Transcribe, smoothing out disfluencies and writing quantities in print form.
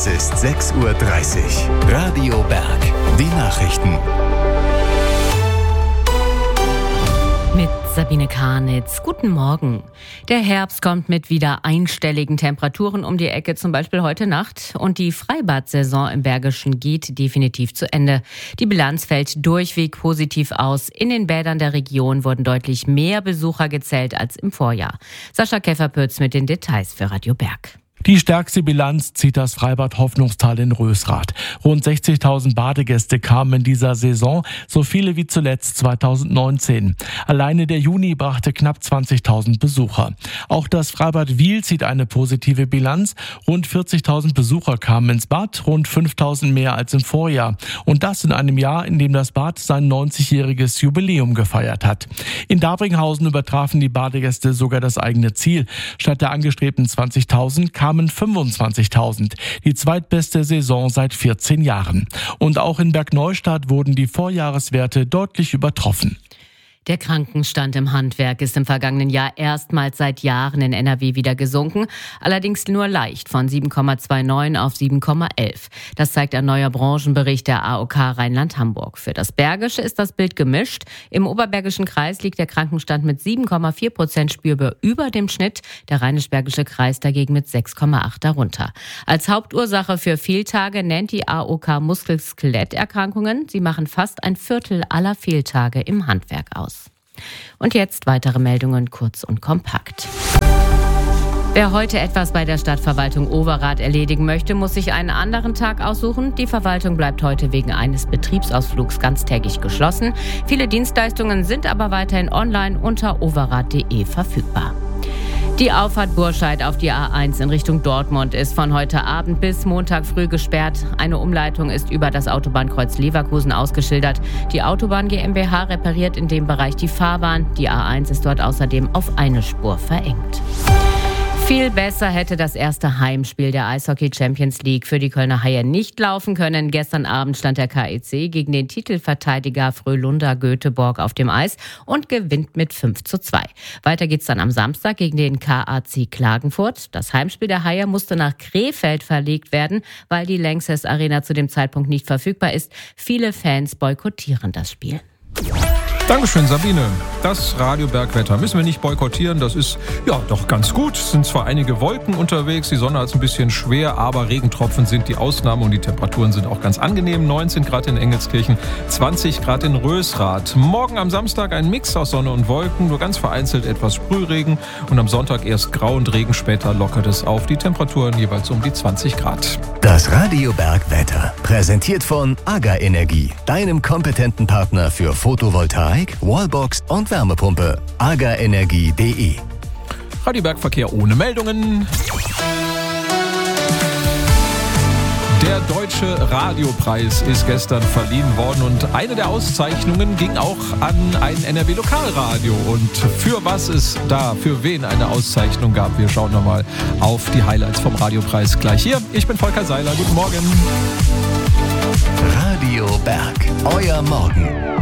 Es ist 6:30 Uhr. Radio Berg. Die Nachrichten. Mit Sabine Karnitz. Guten Morgen. Der Herbst kommt mit wieder einstelligen Temperaturen um die Ecke, zum Beispiel heute Nacht. Und die Freibad-Saison im Bergischen geht definitiv zu Ende. Die Bilanz fällt durchweg positiv aus. In den Bädern der Region wurden deutlich mehr Besucher gezählt als im Vorjahr. Sascha Käferpütz mit den Details für Radio Berg. Die stärkste Bilanz zieht das Freibad Hoffnungstal in Rösrath. Rund 60.000 Badegäste kamen in dieser Saison, so viele wie zuletzt 2019. Alleine der Juni brachte knapp 20.000 Besucher. Auch das Freibad Wiel zieht eine positive Bilanz. Rund 40.000 Besucher kamen ins Bad, rund 5.000 mehr als im Vorjahr. Und das in einem Jahr, in dem das Bad sein 90-jähriges Jubiläum gefeiert hat. In Dabringhausen übertrafen die Badegäste sogar das eigene Ziel. Statt der angestrebten 20.000 kamen 25.000, die zweitbeste Saison seit 14 Jahren. Und auch in Bergneustadt wurden die Vorjahreswerte deutlich übertroffen. Der Krankenstand im Handwerk ist im vergangenen Jahr erstmals seit Jahren in NRW wieder gesunken, allerdings nur leicht von 7,29 auf 7,11. Das zeigt ein neuer Branchenbericht der AOK Rheinland-Hamburg. Für das Bergische ist das Bild gemischt. Im Oberbergischen Kreis liegt der Krankenstand mit 7,4% spürbar über dem Schnitt, der Rheinisch-Bergische Kreis dagegen mit 6,8 darunter. Als Hauptursache für Fehltage nennt die AOK Muskel-Skelett-Erkrankungen. Sie machen fast ein Viertel aller Fehltage im Handwerk aus. Und jetzt weitere Meldungen kurz und kompakt. Wer heute etwas bei der Stadtverwaltung Overath erledigen möchte, muss sich einen anderen Tag aussuchen. Die Verwaltung bleibt heute wegen eines Betriebsausflugs ganztägig geschlossen. Viele Dienstleistungen sind aber weiterhin online unter overath.de verfügbar. Die Auffahrt Burscheid auf die A1 in Richtung Dortmund ist von heute Abend bis Montag früh gesperrt. Eine Umleitung ist über das Autobahnkreuz Leverkusen ausgeschildert. Die Autobahn GmbH repariert in dem Bereich die Fahrbahn. Die A1 ist dort außerdem auf eine Spur verengt. Viel besser hätte das erste Heimspiel der Eishockey Champions League für die Kölner Haie nicht laufen können. Gestern Abend stand der KEC gegen den Titelverteidiger Frölunda Göteborg auf dem Eis und gewinnt mit 5:2. Weiter geht's dann am Samstag gegen den KAC Klagenfurt. Das Heimspiel der Haie musste nach Krefeld verlegt werden, weil die Lanxess Arena zu dem Zeitpunkt nicht verfügbar ist. Viele Fans boykottieren das Spiel. Dankeschön, Sabine. Das Radio Bergwetter müssen wir nicht boykottieren. Das ist ja doch ganz gut. Es sind zwar einige Wolken unterwegs, die Sonne hat es ein bisschen schwer, aber Regentropfen sind die Ausnahme und die Temperaturen sind auch ganz angenehm. 19 Grad in Engelskirchen, 20 Grad in Rösrath. Morgen am Samstag ein Mix aus Sonne und Wolken, nur ganz vereinzelt etwas Sprühregen. Und am Sonntag erst Grau und Regen, später lockert es auf. Die Temperaturen jeweils um die 20 Grad. Das Radio Bergwetter, präsentiert von AGA Energie, deinem kompetenten Partner für Photovoltaik, Wallbox und Wärmepumpe. agaenergie.de. Radio Bergverkehr ohne Meldungen. Der Deutsche Radiopreis ist gestern verliehen worden und eine der Auszeichnungen ging auch an ein NRW-Lokalradio. Und für was es da, für wen eine Auszeichnung gab, wir schauen nochmal auf die Highlights vom Radiopreis gleich hier. Ich bin Volker Seiler, guten Morgen. Radio Berg, euer Morgen.